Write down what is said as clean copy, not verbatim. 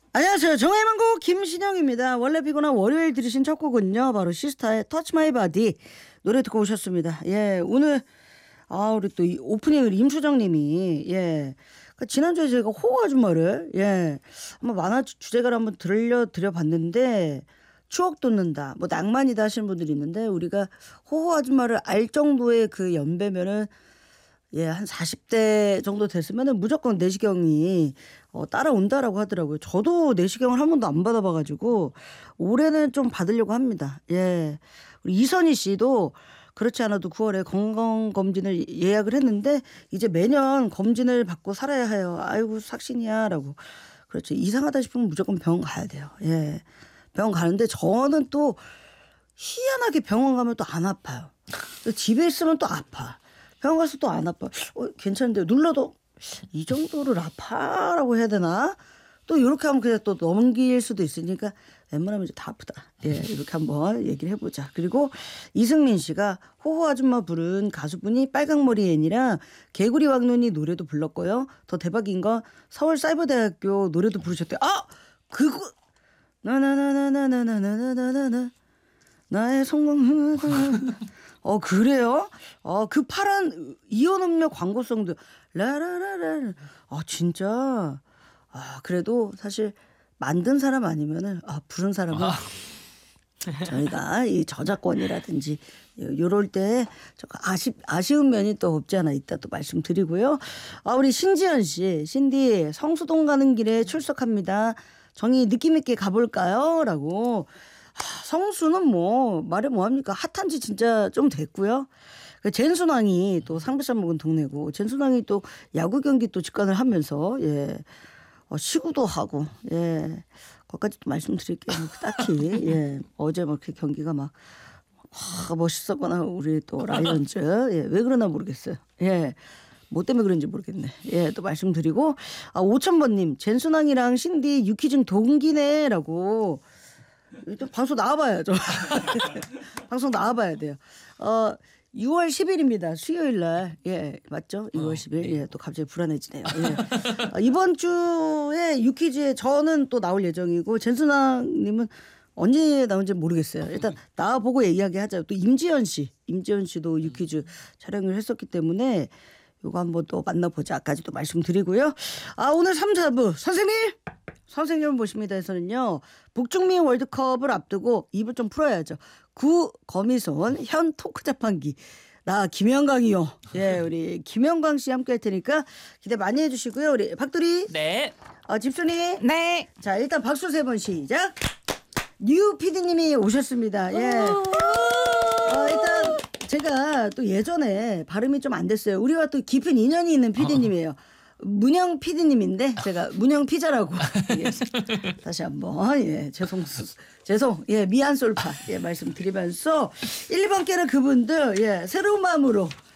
안녕하세요. 정해만고 김신영입니다. 원래 피곤한 월요일 들으신 첫 곡은요. 바로 시스타의 터치 마이 바디 노래 듣고 오셨습니다. 예, 오늘 우리 또 이 오프닝을 임수정님이 지난주에 저희가 호호 아줌마를 한번 만화 주제가를 한번 들려드려봤는데 추억 돋는다, 뭐 낭만이다 하시는 분들이 있는데 우리가 호호 아줌마를 알 정도의 그 연배면은 한 40대 정도 됐으면은 무조건 내시경이 따라온다라고 하더라고요. 저도 내시경을 한 번도 안 받아봐가지고 올해는 좀 받으려고 합니다. 예, 우리 이선희 씨도 그렇지 않아도 9월에 건강검진을 예약을 했는데 이제 매년 검진을 받고 살아야 해요. 아이고 삭신이야라고. 그렇죠. 이상하다 싶으면 무조건 병원 가야 돼요. 예, 병원 가는데 저는 또 희한하게 병원 가면 또 안 아파요. 집에 있으면 또 아파. 병원 가서 또 안 아파. 괜찮은데 눌러도 이 정도를 아파라고 해야 되나? 또 이렇게 하면 그냥 또 넘길 수도 있으니까 웬만하면 이제 다 아프다. 예, 이렇게 한번 얘기를 해보자. 그리고 이승민 씨가 호호 아줌마 부른 가수분이 빨강머리 애니랑 개구리 왕눈이 노래도 불렀고요. 더 대박인 건 서울사이버대학교 노래도 부르셨대요. 그거 나나나나나나나나나나 나의 성공. 그래요? 그 파란 이온음료 광고송도 라라라라. 진짜. 그래도 사실 만든 사람 아니면은 부른 사람은 저희가 이 저작권이라든지 요럴 때 아쉬운 면이 또 없지 않아 있다 또 말씀드리고요. 우리 신지연 씨, 신디 성수동 가는 길에 출석합니다. 정희 느낌 있게 가볼까요? 라고. 성수는 뭐 말해 뭐합니까? 핫한 지 진짜 좀 됐고요. 젠순왕이 또 상배쌈 먹은 동네고 젠순왕이 또 야구 경기 또 직관을 하면서 시구도 하고 거기까지 또 말씀드릴게요. 딱히 어제 뭐 이렇게 경기가 막 멋있었거나 우리 또 라이언즈 왜 그러나 모르겠어요. 뭐 때문에 그런지 모르겠네. 또 말씀드리고 5000번님 젠순왕이랑 신디 유키즘 동기네라고. 좀 방송 나와봐야죠. 방송 나와봐야 돼요. 6월 10일입니다. 수요일 날. 맞죠? 6월 10일. 또 갑자기 불안해지네요. 이번 주에 유퀴즈에 저는 또 나올 예정이고 젠순왕님은 언제 나온지 모르겠어요. 일단 나와보고 이야기하자요. 또 임지연 씨도 유퀴즈 촬영을 했었기 때문에 요거 한번 또 만나보자까지도 말씀드리고요. 오늘 3, 4부 선생님 모십니다에서는요. 북중미 월드컵을 앞두고 입을 좀 풀어야죠. 구거미손 현 토크 자판기 나 김영광이요. 우리 김영광 씨 함께 할 테니까 기대 많이 해주시고요. 우리 박두리. 네. 집순이. 네. 자 일단 박수 3번 시작. 뉴 PD님이 오셨습니다. 일단 제가 또 예전에 발음이 좀 안 됐어요. 우리와 또 깊은 인연이 있는 PD님이에요. 문영 PD님인데 제가 문영 피자라고 다시 한번 죄송 미안 솔파 말씀드리면서 1번 깨는 그분들 새로운 마음으로